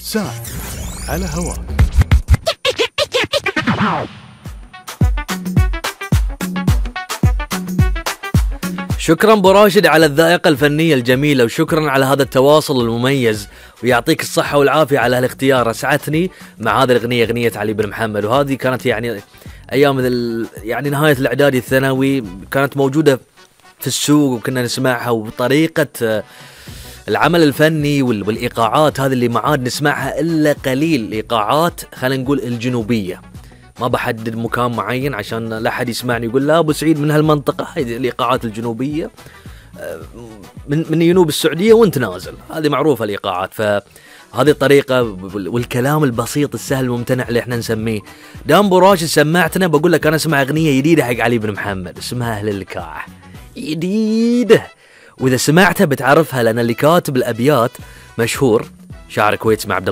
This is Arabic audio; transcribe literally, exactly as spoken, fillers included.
ساعة على هواك. شكرا ابو راشد على الذائقة الفنية الجميلة، وشكرا على هذا التواصل المميز، ويعطيك الصحة والعافية على هالاختيار. اسعدتني مع هذه الأغنية، أغنية علي بن محمد، وهذه كانت يعني أيام يعني نهاية الإعدادي الثانوي، كانت موجودة في السوق وكنا نسمعها، وبطريقة العمل الفني والإيقاعات هذه اللي ما عاد نسمعها إلا قليل. الإيقاعات خلينا نقول الجنوبية، ما بحدد مكان معين عشان لا أحد يسمعني يقول لا أبو سعيد من هالمنطقة. هذه الإيقاعات الجنوبية من من جنوب السعودية وانت نازل، هذه معروفة الإيقاعات. فهذه الطريقة والكلام البسيط السهل الممتنع اللي احنا نسميه. دام أبو راشد سمعتنا، بقول لك أنا اسمع أغنية جديدة حق علي بن محمد اسمها أهل الكاح، جديدة، وإذا سمعتها بتعرفها، لأن اللي كاتب الأبيات مشهور، شاعر كويت اسمه عبد